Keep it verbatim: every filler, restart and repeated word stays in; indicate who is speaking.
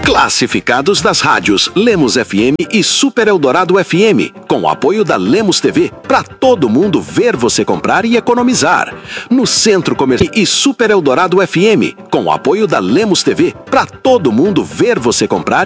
Speaker 1: Classificados das rádios Lemos F M e Super Eldorado F M, com o apoio da Lemos T V, para todo mundo ver você comprar e economizar. No Centro Comercial e Super Eldorado F M, com o apoio da Lemos T V, para todo mundo ver você comprar